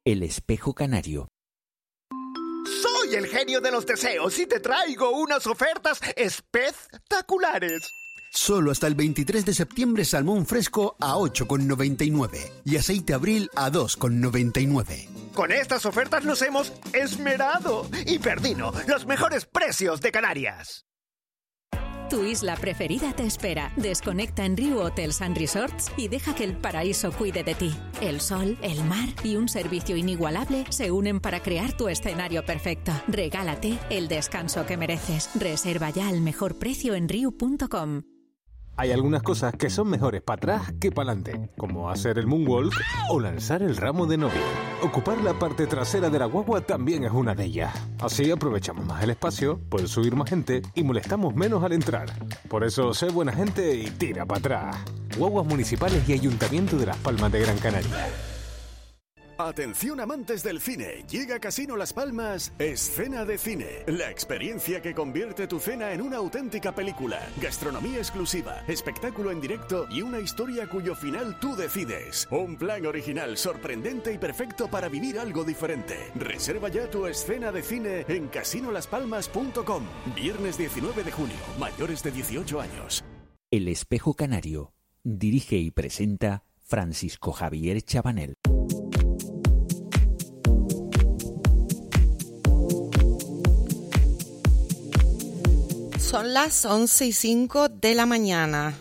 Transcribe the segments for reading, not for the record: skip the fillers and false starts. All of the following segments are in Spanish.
El espejo canario. Soy el genio de los deseos y te traigo unas ofertas espectaculares. Solo hasta el 23 de septiembre salmón fresco a 8,99 y aceite Abril a 2,99. Con estas ofertas nos hemos esmerado y Perdino, los mejores precios de Canarias. Tu isla preferida te espera. Desconecta en Riu Hotels and Resorts y deja que el paraíso cuide de ti. El sol, el mar y un servicio inigualable se unen para crear tu escenario perfecto. Regálate el descanso que mereces. Reserva ya al mejor precio en riu.com. Hay algunas cosas que son mejores para atrás que para adelante, como hacer el moonwalk o lanzar el ramo de novia. Ocupar la parte trasera de la guagua también es una de ellas. Así aprovechamos más el espacio, puede subir más gente y molestamos menos al entrar. Por eso, sé buena gente y tira para atrás. Guaguas municipales y Ayuntamiento de Las Palmas de Gran Canaria. Atención amantes del cine, llega a Casino Las Palmas Escena de Cine, la experiencia que convierte tu cena en una auténtica película, gastronomía exclusiva, espectáculo en directo y una historia cuyo final tú decides. Un plan original, sorprendente y perfecto para vivir algo diferente. Reserva ya tu escena de cine en casinolaspalmas.com. Viernes 19 de junio, mayores de 18 años. El espejo canario. Dirige y presenta Francisco Javier Chabanel. Son las 11:05 de la mañana.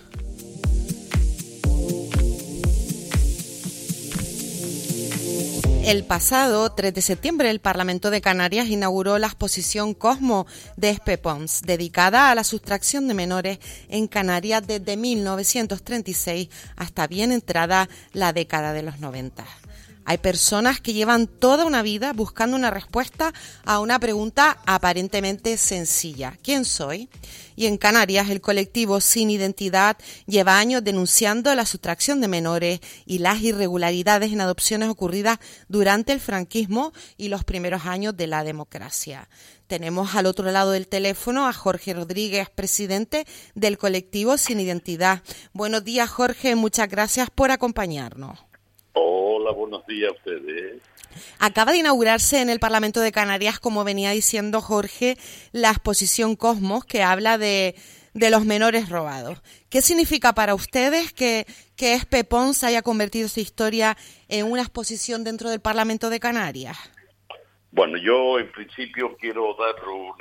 El pasado 3 de septiembre el Parlamento de Canarias inauguró la exposición Cosmo de Espe Pons, dedicada a la sustracción de menores en Canarias desde 1936 hasta bien entrada la década de los 90. Hay personas que llevan toda una vida buscando una respuesta a una pregunta aparentemente sencilla. ¿Quién soy? Y en Canarias, el colectivo Sin Identidad lleva años denunciando la sustracción de menores y las irregularidades en adopciones ocurridas durante el franquismo y los primeros años de la democracia. Tenemos al otro lado del teléfono a Jorge Rodríguez, presidente del colectivo Sin Identidad. Buenos días, Jorge. Muchas gracias por acompañarnos. Hola, buenos días a ustedes. Acaba de inaugurarse en el Parlamento de Canarias, como venía diciendo Jorge, la exposición Cosmos, que habla de los menores robados. ¿Qué significa para ustedes que Espe Pons haya convertido su historia en una exposición dentro del Parlamento de Canarias? Bueno, yo en principio quiero dar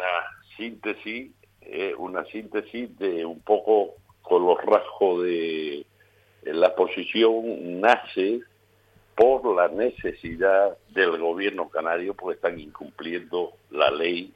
una síntesis de un poco con los rasgos de la exposición. Nace por la necesidad del gobierno canario, porque están incumpliendo la ley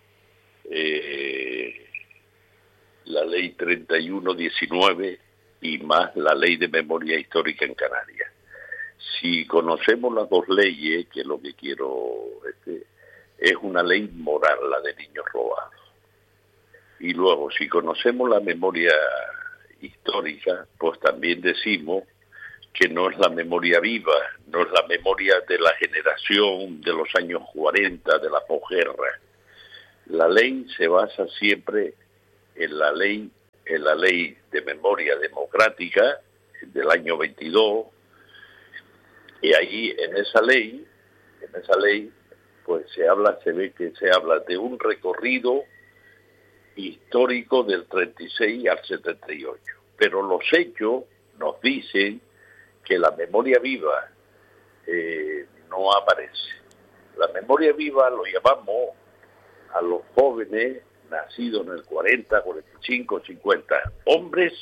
3119 y más la ley de memoria histórica en Canarias. Si conocemos las dos leyes, que es lo que quiero, es una ley moral, la de niños robados. Y luego, si conocemos la memoria histórica, pues también decimos que no es la memoria viva, no es la memoria de la generación de los años 40, de la posguerra. La ley se basa siempre en la ley de memoria democrática del año 22, y ahí en esa ley, pues se ve que se habla de un recorrido histórico del 36 al 78. Pero los hechos nos dicen que la memoria viva no aparece. La memoria viva lo llamamos a los jóvenes nacidos en el 40, 45, 50, hombres,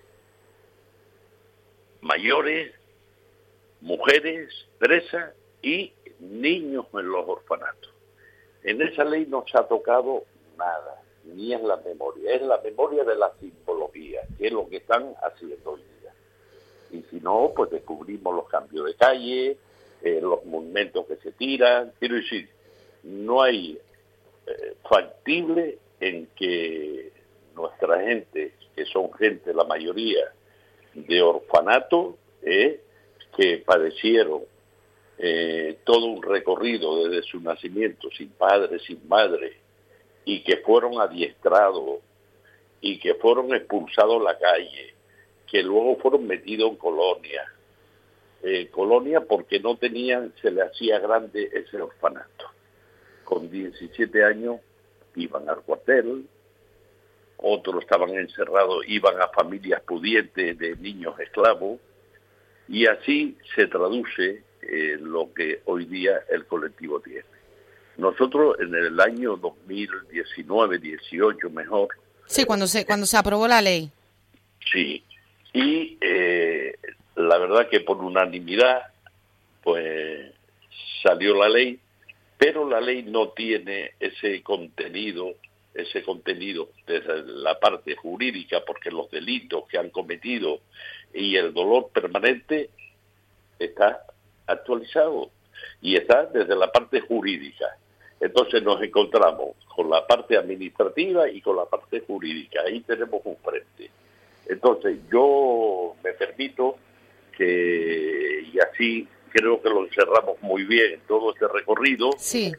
mayores, mujeres, presas y niños en los orfanatos. En esa ley no se ha tocado nada, ni es la memoria de la simbología, que es lo que están haciendo hoy día. Y si no, pues descubrimos los cambios de calle, los monumentos que se tiran. Quiero decir, no hay factible en que nuestra gente, que son gente, la mayoría, de orfanato, que padecieron todo un recorrido desde su nacimiento, sin padre, sin madre, y que fueron adiestrados, y que fueron expulsados a la calle, que luego fueron metidos en colonias, colonia porque no tenían, se le hacía grande ese orfanato. Con 17 años iban al cuartel, otros estaban encerrados, iban a familias pudientes de niños esclavos, y así se traduce lo que hoy día el colectivo tiene. Nosotros en el año 2019-18 mejor... Sí, cuando se aprobó la ley. Sí, y la verdad que por unanimidad pues salió la ley, pero la ley no tiene ese contenido desde la parte jurídica, porque los delitos que han cometido y el dolor permanente está actualizado y está desde la parte jurídica. Entonces nos encontramos con la parte administrativa y con la parte jurídica. Ahí tenemos un frente. Entonces yo me permito que, y así creo que lo encerramos muy bien en todo este recorrido, sí.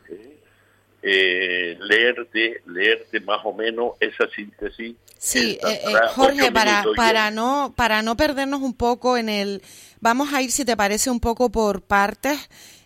Leerte más o menos esa síntesis. Sí, Jorge, para no perdernos un poco en el... Vamos a ir, si te parece, un poco por partes.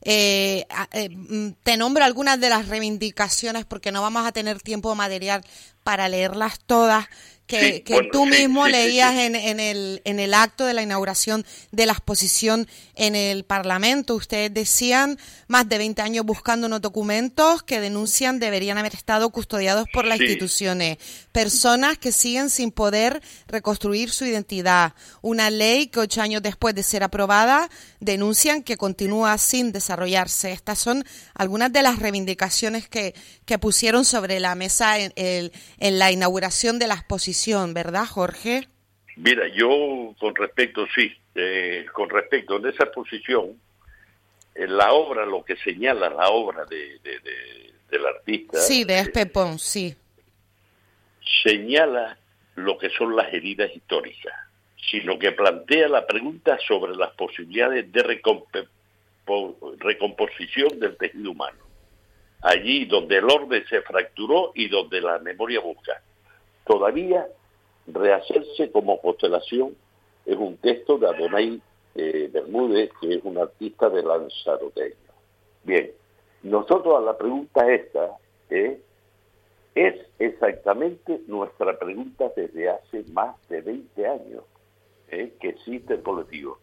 Te nombro algunas de las reivindicaciones porque no vamos a tener tiempo material para leerlas todas. Tú mismo leías en el acto de la inauguración de la exposición en el Parlamento. Ustedes decían más de 20 años buscando unos documentos que denuncian deberían haber estado custodiados por las instituciones. Personas que siguen sin poder reconstruir su identidad. Una ley que 8 años después de ser aprobada denuncian que continúa sin desarrollarse. Estas son algunas de las reivindicaciones que pusieron sobre la mesa en la inauguración de la exposición, ¿verdad, Jorge? Mira, yo con respecto en esa exposición, la obra, lo que señala la obra del artista... Sí, de Espe Pons, sí. Señala lo que son las heridas históricas, sino que plantea la pregunta sobre las posibilidades de recomposición del tejido humano. Allí donde el orden se fracturó y donde la memoria busca. Todavía rehacerse como constelación es un texto de Adonai Bermúdez, que es un artista de lanzaroteño. Bien, nosotros a la pregunta esta es exactamente nuestra pregunta desde hace más de 20 años que existe el colectivo.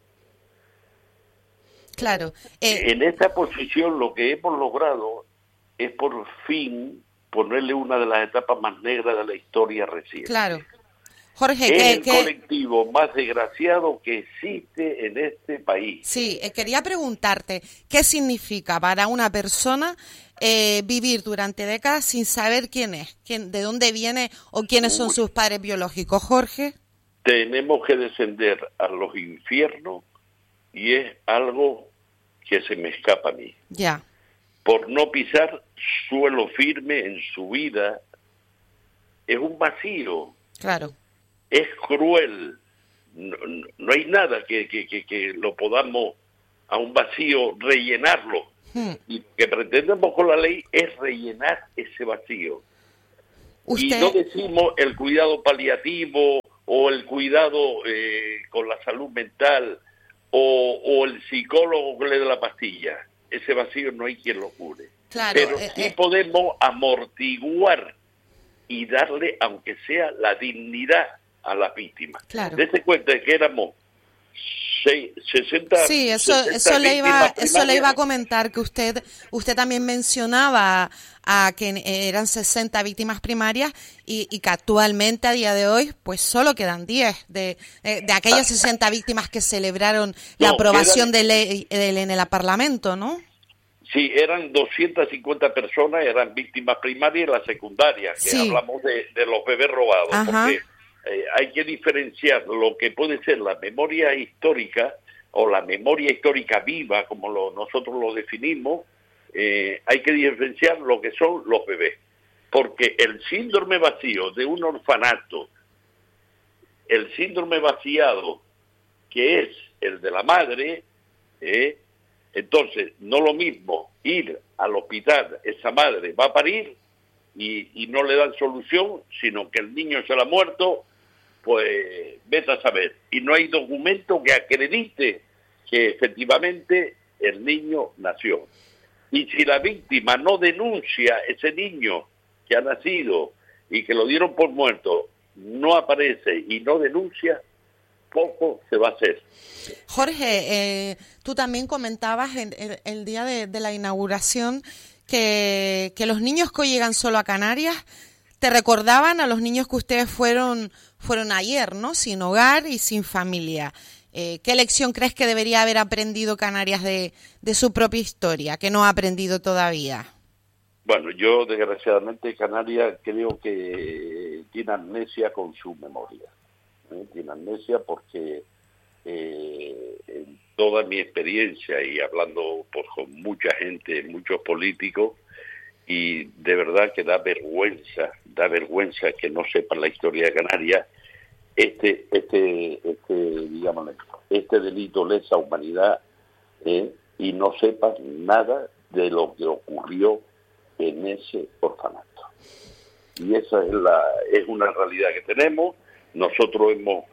Claro. En esta posición lo que hemos logrado es por fin ponerle una de las etapas más negras de la historia reciente. Claro. Jorge, es el colectivo más desgraciado que existe en este país. Sí, quería preguntarte, ¿qué significa para una persona vivir durante décadas sin saber quién es, de dónde viene o quiénes son sus padres biológicos, Jorge? Tenemos que descender a los infiernos y es algo que se me escapa a mí. Ya. Por no pisar suelo firme en su vida, es un vacío. Claro. Es cruel. No hay nada que lo podamos a un vacío rellenarlo. Y lo que pretendemos con la ley es rellenar ese vacío. Y no decimos el cuidado paliativo o el cuidado con la salud mental o el psicólogo que le da la pastilla. Ese vacío no hay quien lo cure. Claro, pero sí podemos amortiguar y darle, aunque sea, la dignidad a las víctimas. Claro. Dese cuenta de que éramos 60. Sí, eso le iba a comentar, que usted también mencionaba a que eran 60 víctimas primarias y que actualmente, a día de hoy, pues solo quedan 10 de aquellas 60 víctimas que celebraron la aprobación de ley en el Parlamento, ¿no? Sí, eran 250 personas, eran víctimas primarias y las secundarias, que sí. Hablamos de los bebés robados. Ajá. Porque hay que diferenciar lo que puede ser la memoria histórica o la memoria histórica viva, como nosotros lo definimos. Hay que diferenciar lo que son los bebés, porque el síndrome vacío de un orfanato, el síndrome vaciado que es el de la madre, entonces no lo mismo ir al hospital, esa madre va a parir y no le dan solución, sino que el niño se le ha muerto, pues vete a saber. Y no hay documento que acredite que efectivamente el niño nació. Y si la víctima no denuncia ese niño que ha nacido y que lo dieron por muerto, no aparece y no denuncia, poco se va a hacer. Jorge, tú también comentabas el día de la inauguración que los niños que hoy llegan solo a Canarias te recordaban a los niños que ustedes fueron ayer, ¿no? Sin hogar y sin familia. ¿Qué lección crees que debería haber aprendido Canarias de su propia historia, que no ha aprendido todavía? Bueno, yo desgraciadamente Canarias creo que tiene amnesia con su memoria. Tiene amnesia porque en toda mi experiencia y hablando pues, con mucha gente, muchos políticos, y de verdad que da vergüenza que no sepan la historia de Canarias. Este delito lesa humanidad y no sepan nada de lo que ocurrió en ese orfanato. Y esa es una realidad que tenemos. Nosotros hemos,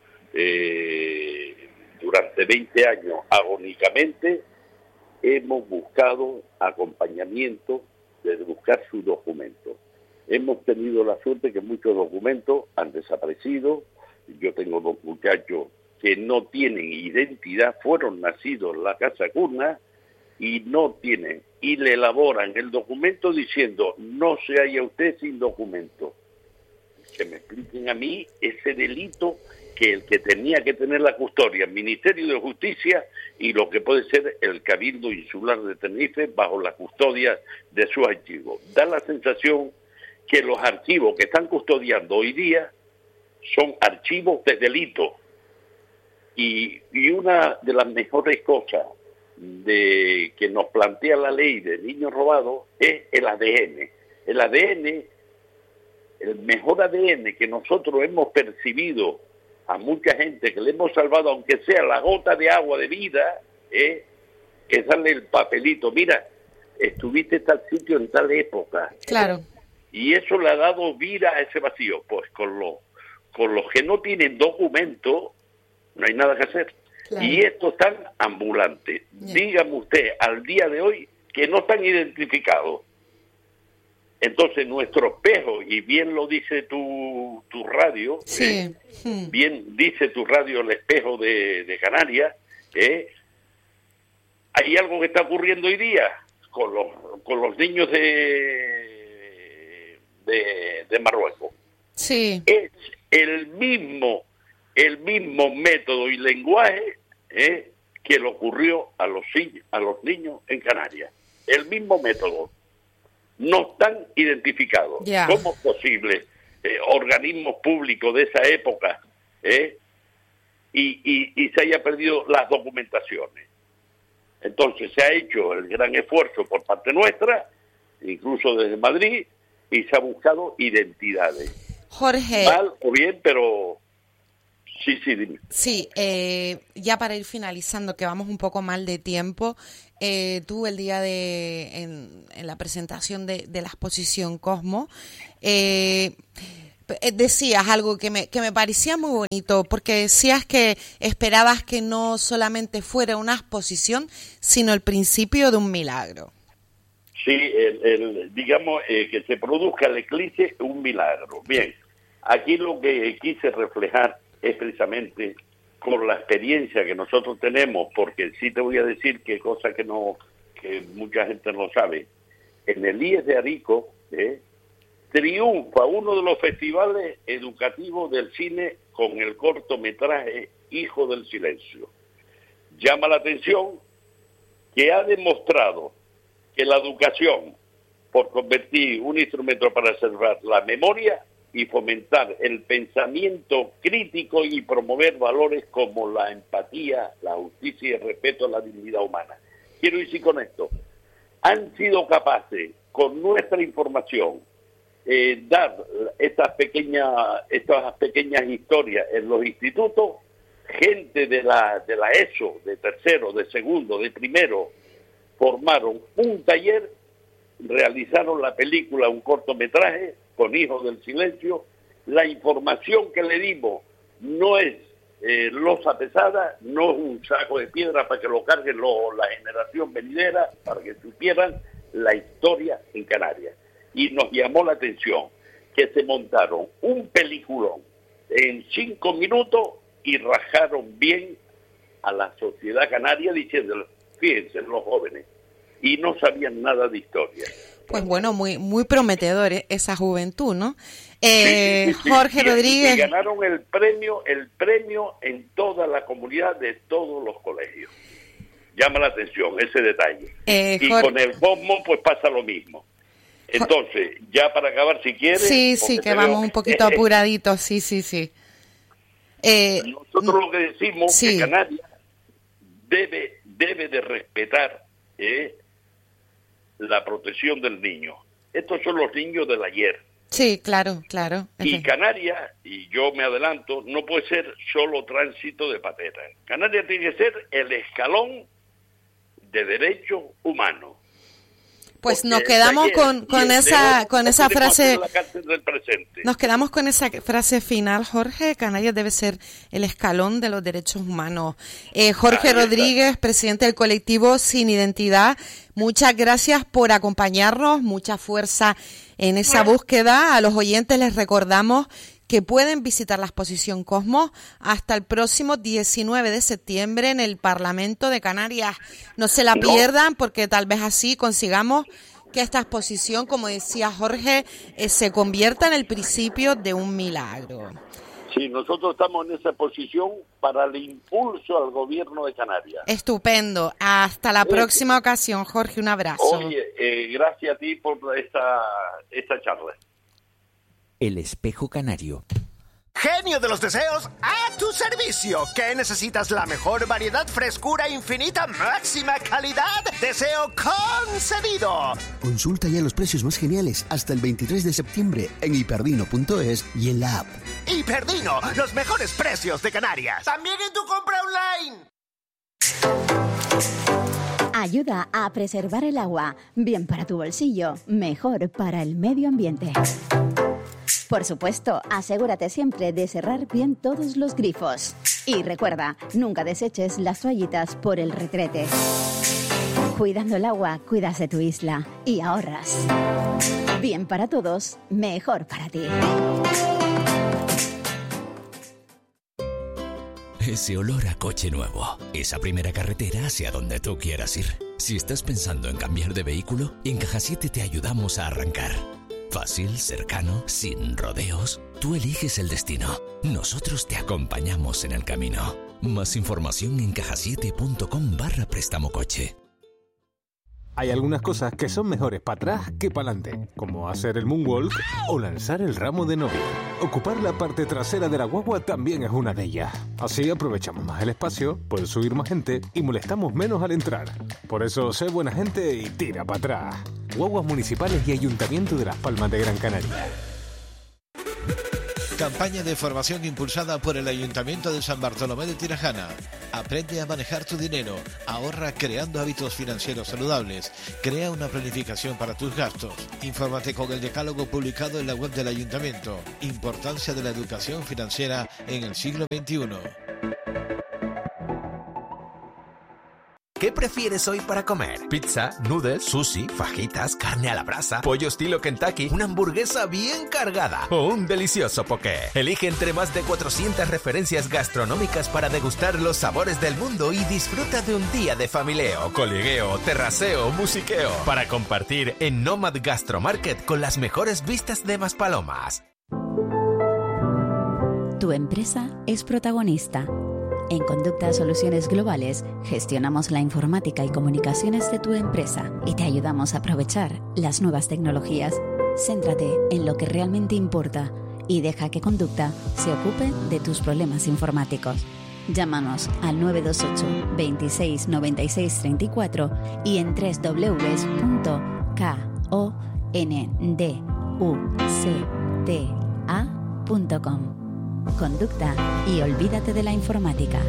durante 20 años, agónicamente, hemos buscado acompañamiento de buscar sus documentos. Hemos tenido la suerte que muchos documentos han desaparecido. Yo tengo 2 muchachos que no tienen identidad, fueron nacidos en la casa cuna y no tienen, y le elaboran el documento diciendo, no se halla usted sin documento. Que me expliquen a mí ese delito que el que tenía que tener la custodia, el Ministerio de Justicia y lo que puede ser el Cabildo Insular de Tenerife bajo la custodia de sus archivos. Da la sensación que los archivos que están custodiando hoy día son archivos de delito. Y una de las mejores cosas que nos plantea la ley de niños robados es el ADN. El ADN, el mejor ADN que nosotros hemos percibido a mucha gente que le hemos salvado, aunque sea la gota de agua de vida, es darle el papelito. Mira, estuviste en tal sitio en tal época. Claro. Y eso le ha dado vida a ese vacío. Pues con los que no tienen documento, no hay nada que hacer. Claro. Y estos están ambulantes. Yeah. Dígame usted, al día de hoy, que no están identificados. Entonces, nuestro espejo, y bien lo dice tu radio, sí. Bien dice tu radio, el espejo de Canarias, hay algo que está ocurriendo hoy día con los niños de Marruecos. Sí. Es el mismo método y lenguaje que le ocurrió a los niños en Canarias. El mismo método. No están identificados. Yeah. ¿Cómo es posible? Organismos públicos de esa época y se haya perdido las documentaciones. Entonces se ha hecho el gran esfuerzo por parte nuestra, incluso desde Madrid, y se ha buscado identidades. Jorge. Mal o bien, pero sí, dime. Sí, ya para ir finalizando, que vamos un poco mal de tiempo, tú el día en la presentación de la exposición Cosmo, decías algo que me parecía muy bonito, porque decías que esperabas que no solamente fuera una exposición, sino el principio de un milagro. Sí, digamos que se produzca el eclipse, un milagro. Bien, aquí lo que quise reflejar es precisamente con la experiencia que nosotros tenemos, porque sí te voy a decir que cosa que mucha gente no sabe. En el IES de Arico triunfa uno de los festivales educativos del cine con el cortometraje Hijo del Silencio. Llama la atención que ha demostrado que la educación, por convertir un instrumento para preservar la memoria y fomentar el pensamiento crítico y promover valores como la empatía, la justicia y el respeto a la dignidad humana. Quiero decir con esto, han sido capaces, con nuestra información, dar estas pequeñas historias en los institutos. Gente de la ESO, de tercero, de segundo, de primero, formaron un taller, realizaron la película, un cortometraje con Hijos del Silencio. La información que le dimos no es losa pesada, no un saco de piedra para que lo carguen la generación venidera, para que supieran la historia en Canarias. Y nos llamó la atención que se montaron un peliculón en 5 minutos y rajaron bien a la sociedad canaria diciéndole, fíjense, los jóvenes, y no sabían nada de historia. Pues bueno, muy prometedor esa juventud, ¿no? Jorge Rodríguez. Y ganaron el premio en toda la comunidad de todos los colegios. Llama la atención ese detalle. Y con el Cosmo pues pasa lo mismo. Entonces, ya para acabar, si quieres... Sí, que vamos un poquito apuraditos, sí. Nosotros lo que decimos que Canarias debe de respetar la protección del niño. Estos son los niños del ayer. Sí, claro. Y Canarias, y yo me adelanto, no puede ser solo tránsito de patera. Canarias tiene que ser el escalón de derechos humanos. Pues nos quedamos con esa frase. Nos quedamos con esa frase final, Jorge. Canarias debe ser el escalón de los derechos humanos. Jorge Rodríguez, presidente del colectivo Sin Identidad, muchas gracias por acompañarnos, mucha fuerza en esa búsqueda. A los oyentes les recordamos que pueden visitar la exposición Cosmos hasta el próximo 19 de septiembre en el Parlamento de Canarias. No se la pierdan porque tal vez así consigamos que esta exposición, como decía Jorge, se convierta en el principio de un milagro. Sí, nosotros estamos en esa exposición para el impulso al gobierno de Canarias. Estupendo. Hasta la próxima ocasión, Jorge. Un abrazo. Oye, gracias a ti por esta charla. El espejo canario. Genio de los deseos, a tu servicio. ¿Qué necesitas? La mejor variedad, frescura infinita, máxima calidad. Deseo concedido. Consulta ya los precios más geniales hasta el 23 de septiembre en hiperdino.es y en la app. Hiperdino, los mejores precios de Canarias. También en tu compra online. Ayuda a preservar el agua. Bien para tu bolsillo, mejor para el medio ambiente. Por supuesto, asegúrate siempre de cerrar bien todos los grifos. Y recuerda, nunca deseches las toallitas por el retrete. Cuidando el agua, cuidas de tu isla y ahorras. Bien para todos, mejor para ti. Ese olor a coche nuevo, esa primera carretera hacia donde tú quieras ir. Si estás pensando en cambiar de vehículo, en Caja 7 te ayudamos a arrancar. Fácil, cercano, sin rodeos. Tú eliges el destino. Nosotros te acompañamos en el camino. Más información en cajasiete.com/préstamo coche. Hay algunas cosas que son mejores para atrás que para adelante, como hacer el moonwalk o lanzar el ramo de novia. Ocupar la parte trasera de la guagua también es una de ellas. Así aprovechamos más el espacio, puede subir más gente y molestamos menos al entrar. Por eso, sé buena gente y tira para atrás. Guaguas municipales y Ayuntamiento de Las Palmas de Gran Canaria. Campaña de formación impulsada por el Ayuntamiento de San Bartolomé de Tirajana. Aprende a manejar tu dinero, ahorra creando hábitos financieros saludables, crea una planificación para tus gastos. Infórmate con el decálogo publicado en la web del Ayuntamiento. Importancia de la educación financiera en el siglo XXI. ¿Qué prefieres hoy para comer? ¿Pizza, noodles, sushi, fajitas, carne a la brasa, pollo estilo Kentucky, una hamburguesa bien cargada o un delicioso poké? Elige entre más de 400 referencias gastronómicas para degustar los sabores del mundo y disfruta de un día de familieo, coligueo, terraceo, musiqueo para compartir en Nomad Gastromarket con las mejores vistas de Maspalomas. Tu empresa es protagonista. En Conducta Soluciones Globales gestionamos la informática y comunicaciones de tu empresa y te ayudamos a aprovechar las nuevas tecnologías. Céntrate en lo que realmente importa y deja que Conducta se ocupe de tus problemas informáticos. Llámanos al 928 26 96 34 y en www.konducta.com. Conducta y olvídate de la informática.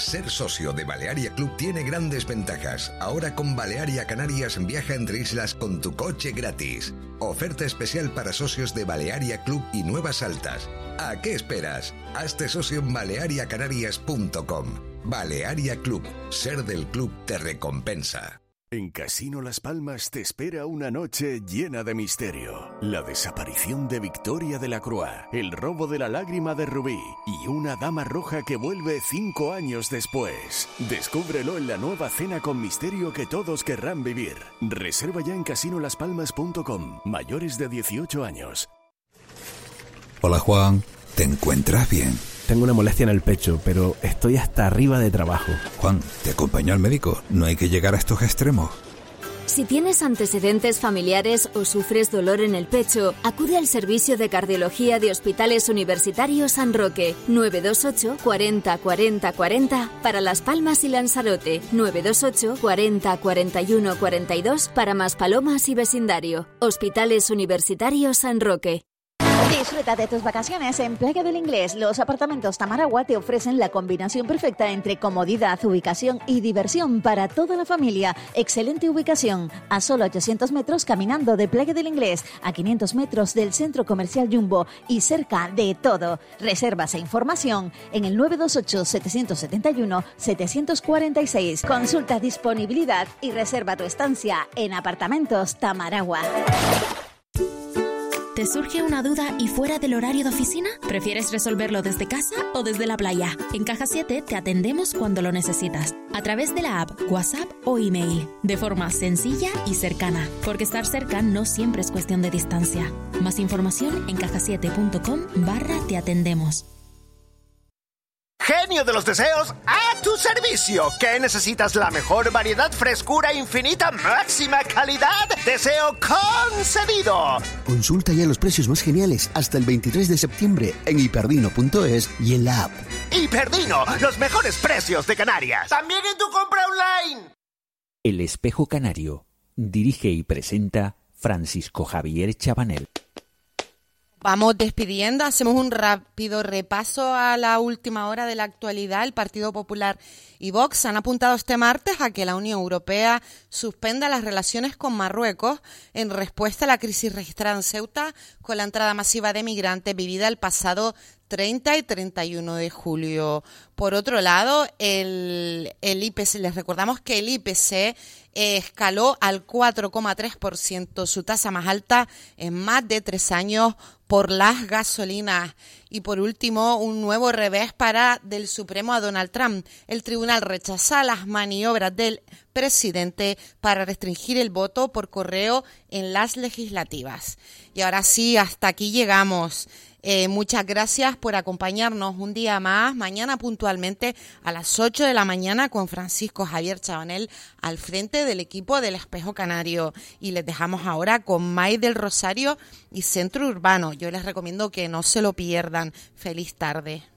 Ser socio de Balearia Club tiene grandes ventajas. Ahora con Balearia Canarias viaja entre islas con tu coche gratis. Oferta especial para socios de Balearia Club y Nuevas Altas. ¿A qué esperas? Hazte socio en baleariacanarias.com. Balearia Club. Ser del club te recompensa. En Casino Las Palmas te espera una noche llena de misterio. La desaparición de Victoria de la Croix, el robo de la lágrima de Rubí y una dama roja que vuelve 5 años después. Descúbrelo en la nueva cena con misterio que todos querrán vivir. Reserva ya en casinolaspalmas.com. Mayores de 18 años. Hola Juan, ¿te encuentras bien? Tengo una molestia en el pecho, pero estoy hasta arriba de trabajo. Juan, te acompaño al médico. No hay que llegar a estos extremos. Si tienes antecedentes familiares o sufres dolor en el pecho, acude al servicio de cardiología de Hospitales Universitarios San Roque. 928 40 40 40 para Las Palmas y Lanzarote. 928 40 41 42 para Maspalomas y vecindario. Hospitales Universitarios San Roque. Disfruta de tus vacaciones en Playa del Inglés. Los apartamentos Tamaragua te ofrecen la combinación perfecta entre comodidad, ubicación y diversión para toda la familia. Excelente ubicación, a solo 800 metros caminando de Playa del Inglés, a 500 metros del Centro Comercial Jumbo y cerca de todo. Reservas e información en el 928-771-746. Consulta disponibilidad y reserva tu estancia en Apartamentos Tamaragua. ¿Te surge una duda y fuera del horario de oficina? ¿Prefieres resolverlo desde casa o desde la playa? En Caja 7 te atendemos cuando lo necesitas, a través de la app, WhatsApp o email, de forma sencilla y cercana, porque estar cerca no siempre es cuestión de distancia. Más información en cajasiete.com/te atendemos. Genio de los deseos, a tu servicio. ¿Qué necesitas? La mejor variedad, frescura infinita, máxima calidad. Deseo concedido. Consulta ya los precios más geniales hasta el 23 de septiembre en hiperdino.es y en la app. Hiperdino, los mejores precios de Canarias. También en tu compra online. El Espejo Canario. Dirige y presenta Francisco Javier Chabanel. Vamos despidiendo, hacemos un rápido repaso a la última hora de la actualidad. El Partido Popular y Vox han apuntado este martes a que la Unión Europea suspenda las relaciones con Marruecos en respuesta a la crisis registrada en Ceuta con la entrada masiva de migrantes vivida el pasado 30 y 31 de julio. Por otro lado, el IPC, les recordamos que el IPC escaló al 4,3%, su tasa más alta en más de 3 años por las gasolinas. Y por último, un nuevo revés del Supremo a Donald Trump. El tribunal rechaza las maniobras del presidente para restringir el voto por correo en las legislativas. Y ahora sí, hasta aquí llegamos. Muchas gracias por acompañarnos un día más. Mañana puntualmente a las 8 de la mañana con Francisco Javier Chabanel al frente del equipo del Espejo Canario. Y les dejamos ahora con May del Rosario y Centro Urbano. Yo les recomiendo que no se lo pierdan. Feliz tarde.